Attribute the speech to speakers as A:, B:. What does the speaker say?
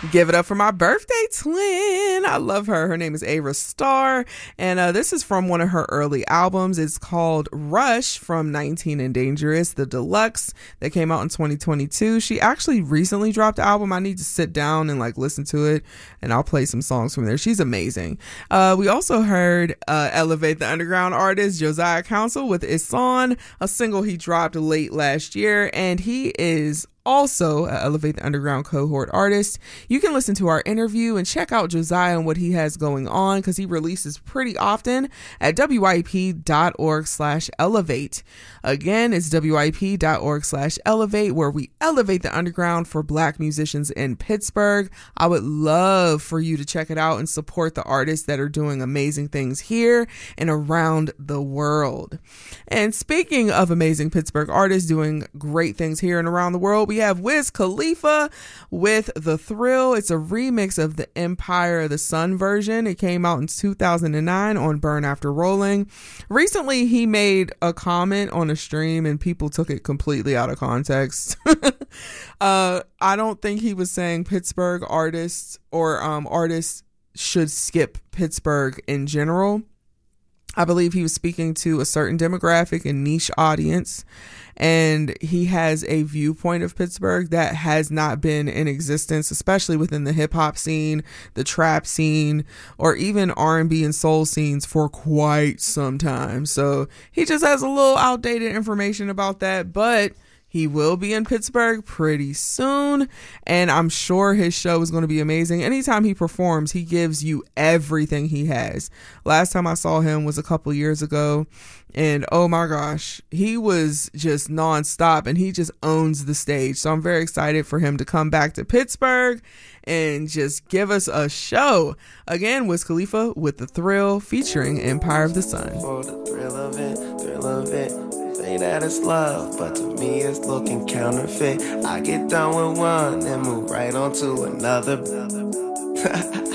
A: Give it up for my birthday twin. I love her. Her name is Ayra Starr. And this is from one of her early albums. It's called Rush from 19 and Dangerous, the deluxe that came out in 2022. She actually recently dropped the album. I need to sit down and listen to it, and I'll play some songs from there. She's amazing. We also heard Elevate the Underground artist Josiah Council with Isan, a single he dropped late last year, and he is also a Elevate the Underground cohort artist. You can listen to our interview and check out Josiah and what he has going on, because he releases pretty often at wyp.org/elevate. Again, it's wyp.org/elevate, where we elevate the underground for Black musicians in Pittsburgh. I would love for you to check it out and support the artists that are doing amazing things here and around the world. And speaking of amazing Pittsburgh artists doing great things here and around the world, we have Wiz Khalifa with The Thrill. It's a remix of the Empire of the Sun version. It came out in 2009 on Burn After Rolling. Recently, he made a comment on a stream and people took it completely out of context. I don't think he was saying Pittsburgh artists or artists should skip Pittsburgh in general. I believe he was speaking to a certain demographic and niche audience, and he has a viewpoint of Pittsburgh that has not been in existence, especially within the hip hop scene, the trap scene, or even R&B and soul scenes for quite some time. So he just has a little outdated information about that, but he will be in Pittsburgh pretty soon, and I'm sure his show is going to be amazing. Anytime he performs, he gives you everything he has. Last time I saw him was a couple years ago, and oh my gosh, he was just nonstop, and he just owns the stage. So I'm very excited for him to come back to Pittsburgh and just give us a show. Again, Wiz Khalifa with The Thrill featuring Empire of the Sun.
B: For the thrill of it, say that it's love, but to me it's looking counterfeit. I get done with one and move right on to another.